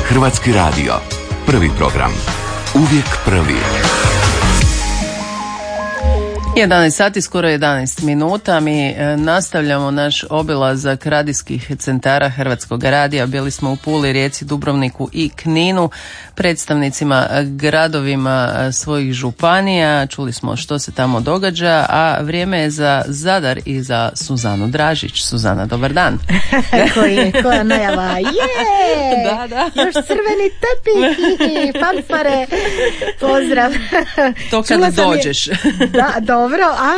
Hrvatski radio. Prvi program. Uvijek prvi. 11 sati, skoro 11 minuta. Mi nastavljamo naš obilazak radijskih centara Hrvatskog radija. Bili smo u Puli, Rijeci, Dubrovniku i Kninu, predstavnicima gradovima svojih županija. Čuli smo što se tamo događa, a vrijeme je za Zadar i za Suzanu Dražić. Suzana, dobar dan. Koja najava? Da. Još crveni tepih, fanfare. Pozdrav. To kad dođeš. Da, dobro.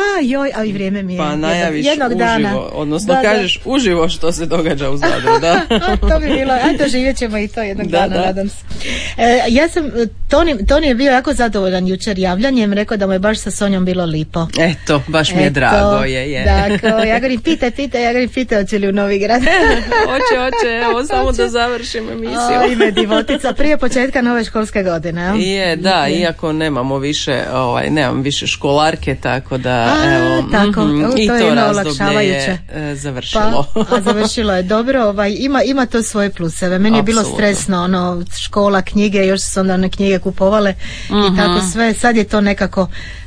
A i vrijeme mi je. Pa najaviš jednog uživo, dana. odnosno kažeš uživo što se događa u Zadru, da. To bi bilo, doživjet ćemo i to jednog dana, nadam se. Ja sam, Toni je bio jako zadovoljan jučer javljanjem, rekao da mu je baš sa Sonjom bilo lipo. Eto, baš mi je drago je. Dakle, ja govorim, pitaj, hoće li u Novigrad? Hoće, evo, samo da završim emisiju. Ime divotica, prije početka nove školske godine. Je, da, iako nemamo više, nemam više školarke, tako da, evo, i to razdoblje je završilo. A završilo je dobro, ima to svoje pluseve. Meni je bilo stresno, škola, knjige, još su onda one knjige kupovale i tako sve. Sad je to nekako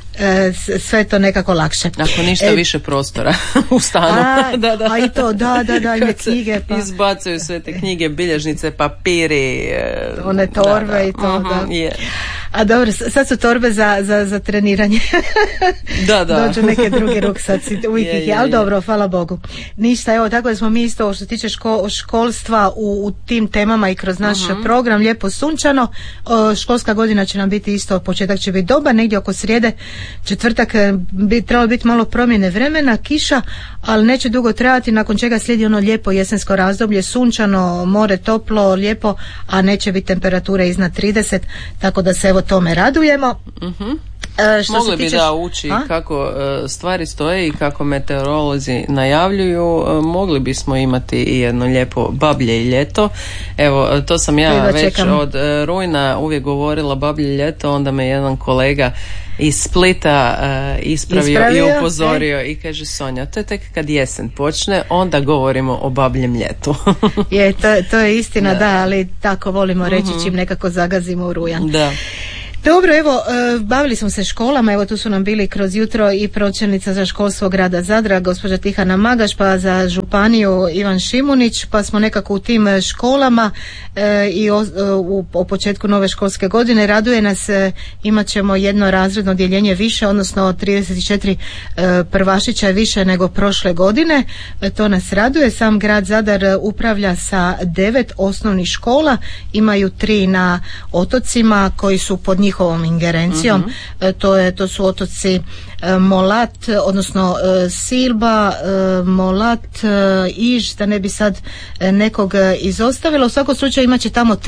sve to nekako lakše. Ako ništa više prostora u stanu. A i to, da, ime knjige. Pa. Izbacuju sve te knjige, bilježnice, papiri. One torbe i to, da. Yeah. A dobro, sad su torbe za treniranje. Da. Dođu neke druge ruksaci, uvijek ih je, ali dobro, hvala Bogu. Ništa, evo, tako da smo mi isto što se tiče školstva u tim temama i kroz naš program lijepo sunčano. Školska godina će nam biti isto, početak će biti dobar, negdje oko srijede, četvrtak bi trebalo biti malo promjene vremena, kiša, ali neće dugo trajati, nakon čega slijedi ono lijepo jesensko razdoblje, sunčano, more toplo, lijepo, a neće biti temperature iznad 30, tako da se evo tome radujemo. Mogli bi da uči kako stvari stoje i kako meteorolozi najavljuju, mogli bismo imati i jedno lijepo bablje ljeto. Evo, to sam ja već od rujna uvijek govorila bablje ljeto, onda me jedan kolega iz Splita ispravio i upozorio i kaže, Sonja, to je tek kad jesen počne, onda govorimo o babljem ljetu. Je, to je istina, da, ali tako volimo reći čim nekako zagazimo u rujan. Da. Dobro, evo, bavili smo se školama, evo tu su nam bili kroz jutro i pročelnica za školstvo grada Zadra, gospođa Tihana Magaš, pa za županiju Ivan Šimunić, pa smo nekako u tim školama i o početku nove školske godine. Raduje nas, imat ćemo jedno razredno odjeljenje više, odnosno 34 prvašića više nego prošle godine, to nas raduje. Sam grad Zadar upravlja sa 9 osnovnih škola, imaju 3 na otocima koji su pod njihovom ingerencijom. To su otoci Molat, odnosno Silba, Molat, Iž, da ne bi sad nekog izostavila. U svakom slučaju imat će tamo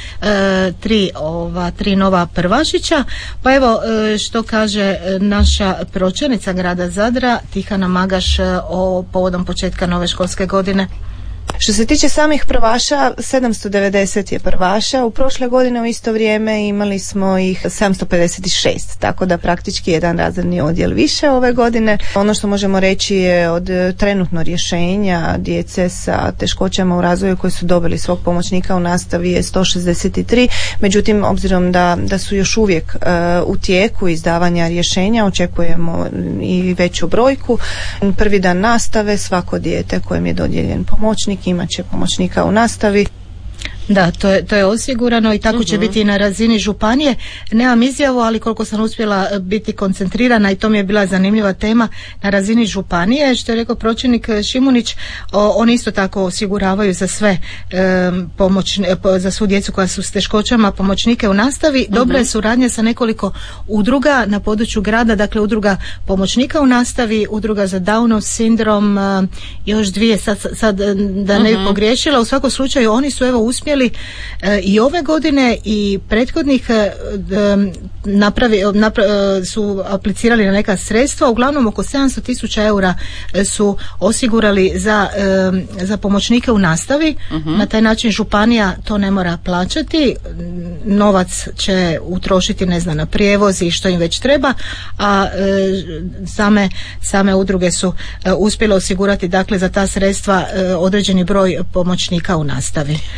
tri nova prvašića. Pa evo što kaže naša pročelnica grada Zadra Tihana Magaš o povodom početka nove školske godine. Što se tiče samih prvaša, 790 je prvaša. U prošle godine u isto vrijeme imali smo ih 756, tako da praktički jedan razredni odjel više ove godine. Ono što možemo reći je od trenutno rješenja djece sa teškoćama u razvoju koji su dobili svog pomoćnika u nastavi je 163, međutim obzirom da su još uvijek u tijeku izdavanja rješenja, očekujemo i veću brojku. Prvi dan nastave, svako dijete kojem je dodijeljen pomoćnik imat će pomoćnika u nastavi. Da, to je osigurano i tako će biti i na razini županije. Nemam izjavu, ali koliko sam uspjela biti koncentrirana i to mi je bila zanimljiva tema na razini županije, što je rekao pročelnik Šimunić, oni isto tako osiguravaju za sve za svu djecu koja su s teškoćama pomoćnike u nastavi. Dobra je suradnja sa nekoliko udruga na području grada, dakle udruga pomoćnika u nastavi, udruga za Downov sindrom, još dvije sad da ne bi pogriješila. U svakom slučaju oni su evo uspjeli i ove godine i prethodnih su aplicirali na neka sredstva, uglavnom oko 700.000 eura su osigurali za pomoćnike u nastavi. Na taj način županija to ne mora plaćati, novac će utrošiti na prijevoz i što im već treba, a same udruge su uspjele osigurati dakle za ta sredstva određeni broj pomoćnika u nastavi. I ovo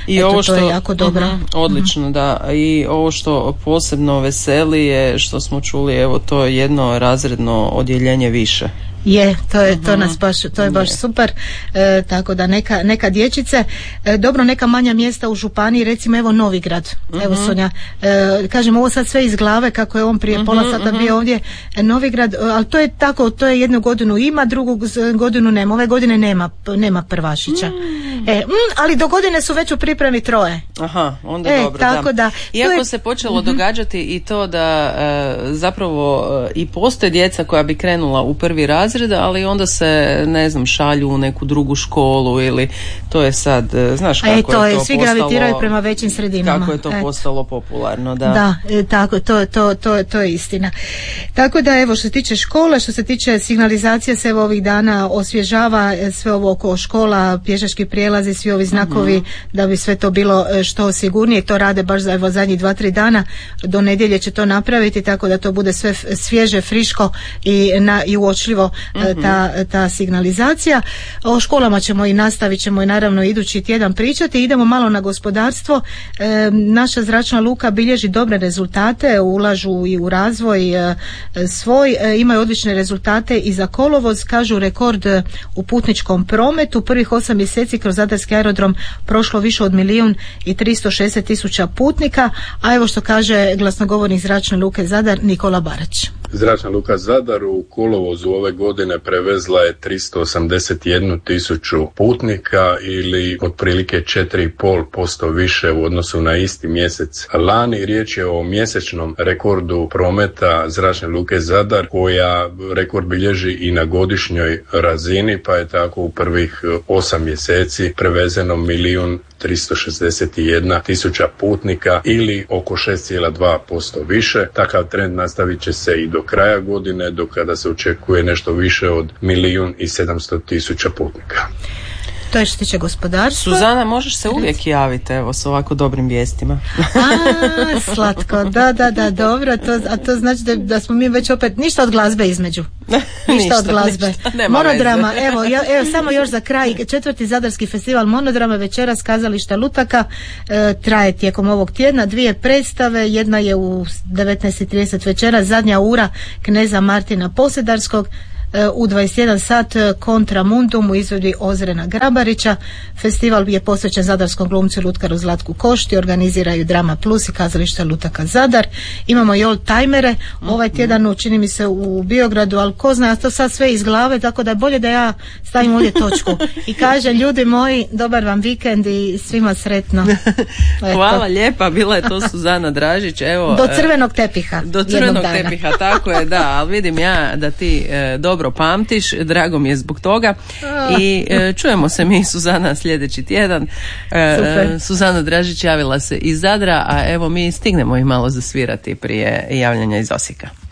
što je jako dobro. Odlično, da. I ovo što posebno veseli je što smo čuli, evo, to je jedno razredno odjeljenje više. Je, to nas baš, to je baš super, tako da neka dječice, dobro, neka manja mjesta u županiji, recimo evo Novigrad, evo Sonja, kažem ovo sad sve iz glave kako je on prije pola sata bio ovdje, Novigrad, ali to je tako, to je jednu godinu ima, drugu godinu nema, ove godine nema prvašića. Ali do godine su već u pripremi 3. Aha, onda dobro, tako da. Iako se počelo događati i to da zapravo i postoje djeca koja bi krenula u prvi razred, ali onda se, ne znam, šalju u neku drugu školu ili to je sad, znaš kako je to postalo. Svi gravitiraju prema većim sredinama. Kako je to postalo popularno, da. Da, tako, to je istina. Tako da, evo, što se tiče škola, što se tiče signalizacije, se evo ovih dana osvježava sve ovo oko škola, pješački prijelazi, svi ovi znakovi, da bi sve to bilo što sigurnije. To rade baš za evo zadnjih 2-3 dana, do nedjelje će to napraviti, tako da to bude sve svježe, friško i uočljivo ta signalizacija. O školama ćemo i nastavit ćemo i naravno idući tjedan pričati. Idemo malo na gospodarstvo. Naša zračna luka bilježi dobre rezultate, ulažu i u razvoj svoj, imaju odlične rezultate i za kolovoz, kažu rekord u putničkom prometu. Prvih 8 mjeseci kroz zadarski aerodrom prošlo više od 1.360.000 putnika, a evo što kaže glasnogovornik zračne luke Zadar Nikola Barać. Zračna luka Zadar u kolovozu ove godine prevezla je 381.000 putnika ili otprilike 4,5% više u odnosu na isti mjesec lani. Riječ je o mjesečnom rekordu prometa Zračne luke Zadar, koja rekord bilježi i na godišnjoj razini, pa je tako u prvih 8 mjeseci prevezeno 1.361.000 putnika ili oko 6,2% više. Takav trend nastavit će se i do kraja godine, do kada se očekuje nešto više od 1.700.000 putnika. To je što tiče gospodarstva. Suzana, možeš se uvijek javiti, evo, s ovako dobrim vijestima. Slatko, da, dobro, a to znači da smo mi već opet, ništa od glazbe između. Ništa od glazbe. Monodrama, evo, samo još za kraj, 4. Zadarski festival Monodrama, večeras kazališta Lutaka, traje tijekom ovog tjedna, 2 predstave, jedna je u 19:30 večera, zadnja ura kneza Martina Posedarskog, u 21 sat Kontra Mundum u izvedbi Ozrena Grabarića. Festival je posvećen zadarskom glumcu Lutkaru Zlatku Košti, organiziraju Drama Plus i kazališta Lutaka Zadar. Imamo i old-timere ovaj tjedan, čini mi se u Biogradu, ali ko zna, to sad sve iz glave, tako da je bolje da ja stavim ovdje točku i kažem, ljudi moji, dobar vam vikend i svima sretno. Hvala lijepa, bila je to Suzana Dražić. Evo, do crvenog tepiha. Do crvenog tepiha, tako je, da, ali vidim ja da ti dobro pamtiš, drago mi je zbog toga i čujemo se mi, Suzana, sljedeći tjedan. Suzana Dražić javila se iz Zadra, a evo mi stignemo i malo zasvirati prije javljanja iz Osijeka.